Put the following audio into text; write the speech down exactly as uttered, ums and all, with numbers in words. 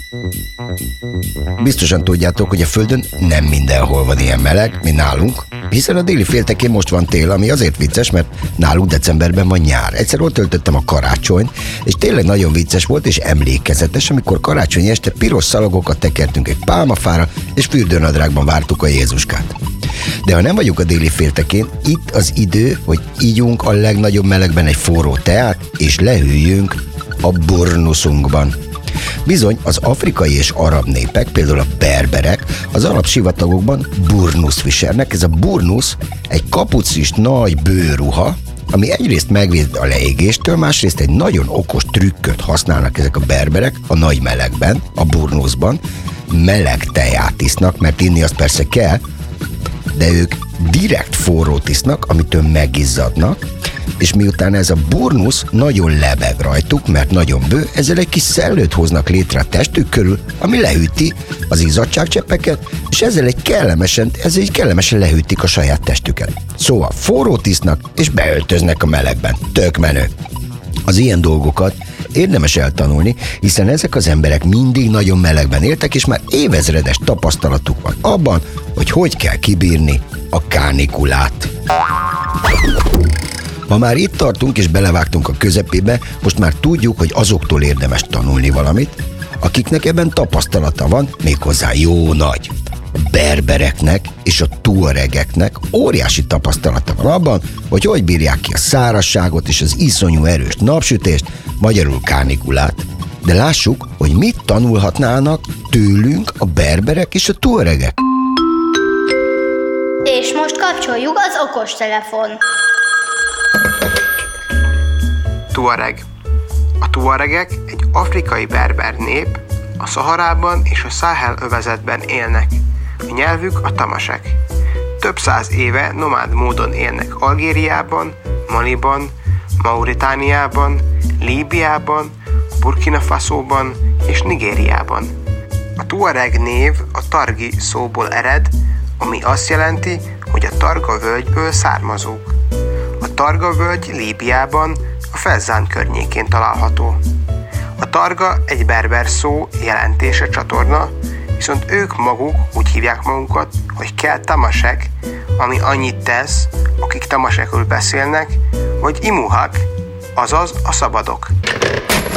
Biztosan tudjátok, hogy a Földön nem mindenhol van ilyen meleg, mint nálunk, hiszen a déli féltekén most van tél, ami azért vicces, mert nálunk decemberben van nyár. Egyszer ott töltöttem a karácsonyt, és tényleg nagyon vicces volt és emlékezetes, amikor karácsony este piros szalagokat tekertünk egy pálmafára, és fürdőnadrágban vártuk a Jézuskát. De ha nem vagyunk a déli féltekén, itt az idő, hogy ígyunk a legnagyobb melegben egy forró teát, és lehűljünk a burnuszunkban. Bizony, az afrikai és arab népek, például a berberek, az arab sivatagokban burnuszt viselnek. Ez a burnusz egy kapucis nagy bőrruha, ami egyrészt megvéd a leégéstől, másrészt egy nagyon okos trükköt használnak ezek a berberek a nagy melegben, a burnuszban. Meleg teját isznak, mert inni azt persze kell, de ők direkt forrót isznak, amitől megizzadnak, és miután ez a burnusz nagyon lebeg rajtuk, mert nagyon bő, ezzel egy kis szellőt hoznak létre a testük körül, ami lehűti az izzadságcseppeket, és ezzel egy kellemesen, ezzel egy kellemesen lehűtik a saját testüket. Szóval forrót isznak, és beöltöznek a melegben. Tök menő. Az ilyen dolgokat érdemes eltanulni, hiszen ezek az emberek mindig nagyon melegben éltek, és már évezredes tapasztalatuk van abban, hogy hogy kell kibírni a kánikulát. Ha már itt tartunk és belevágtunk a közepébe, most már tudjuk, hogy azoktól érdemes tanulni valamit, akiknek ebben tapasztalata van, méghozzá jó nagy. A berbereknek és a tuaregeknek óriási tapasztalata van abban, hogy hogy bírják ki a szárazságot és az iszonyú erős napsütést, magyarul kánikulát. De lássuk, hogy mit tanulhatnának tőlünk a berberek és a tuaregek. És most kapcsoljuk az okostelefon. Tuareg. A tuaregek egy afrikai berber nép, a Szaharában és a Száhel övezetben élnek. A nyelvük a tamasek. Több száz éve nomád módon élnek Algériában, Maliban, Mauritániában, Líbiában, Burkina Fasóban és Nigériában. A tuareg név a targi szóból ered, ami azt jelenti, hogy a Targa völgyből származók. A Targa völgy Líbiában, a Fezzán környékén található. A Targa egy berber szó, jelentése csatorna, viszont ők maguk úgy hívják magukat, hogy kell tamasek, ami annyit tesz, akik tamasekül beszélnek, vagy imuhak, azaz a szabadok.